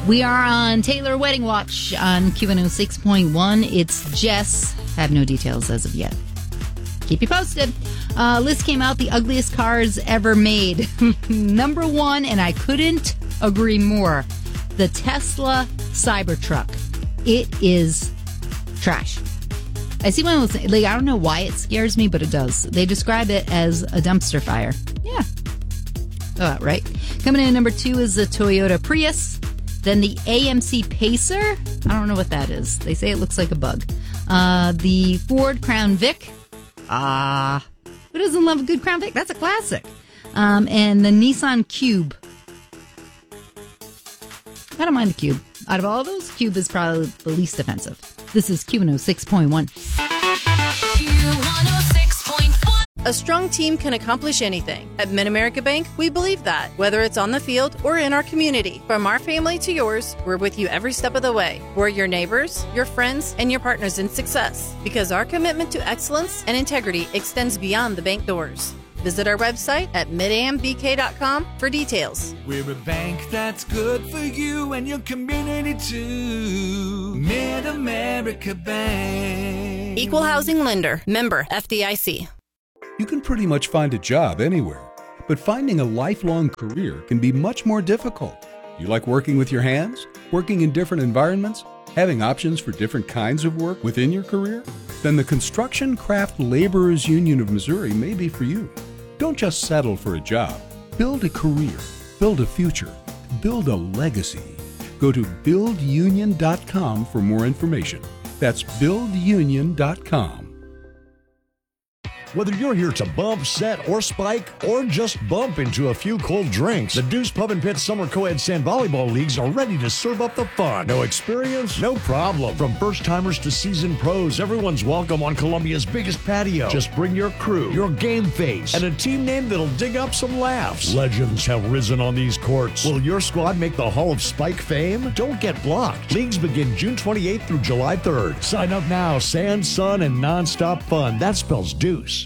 We are on Taylor Wedding Watch on Q106.1. It's Jess. Have no details as of yet. Keep you posted. List came out, the ugliest cars ever made. Number one, and I couldn't agree more, the Tesla Cybertruck. It is trash. I see one of those, like, I don't know why it scares me, but it does. They describe it as a dumpster fire. Yeah. Oh, right. Coming in at number two is the Toyota Prius. Then the AMC Pacer. I don't know what that is. They say it looks like a bug. The Ford Crown Vic. Who doesn't love a good Crown Vic? That's a classic. And the Nissan Cube. I don't mind the Cube. Out of all of those, Cube is probably the least offensive. This is Q106.1. Q106.1. A strong team can accomplish anything. At Mid-America Bank, we believe that. Whether it's on the field or in our community, from our family to yours, we're with you every step of the way. We're your neighbors, your friends, and your partners in success. Because our commitment to excellence and integrity extends beyond the bank doors. Visit our website at midambk.com for details. We're a bank that's good for you and your community too. Mid-America Bank. Equal housing lender. Member FDIC. You can pretty much find a job anywhere, but finding a lifelong career can be much more difficult. You like working with your hands? Working in different environments? Having options for different kinds of work within your career? Then the Construction Craft Laborers Union of Missouri may be for you. Don't just settle for a job. Build a career. Build a future. Build a legacy. Go to buildunion.com for more information. That's buildunion.com. Whether you're here to bump, set, or spike, or just bump into a few cold drinks, the Deuce Pub and Pit Summer Co-ed Sand Volleyball Leagues are ready to serve up the fun. No experience? No problem. From first-timers to seasoned pros, everyone's welcome on Columbia's biggest patio. Just bring your crew, your game face, and a team name that'll dig up some laughs. Legends have risen on these courts. Will your squad make the Hall of Spike fame? Don't get blocked. Leagues begin June 28th through July 3rd. Sign up now. Sand, sun, and nonstop fun. That spells Deuce.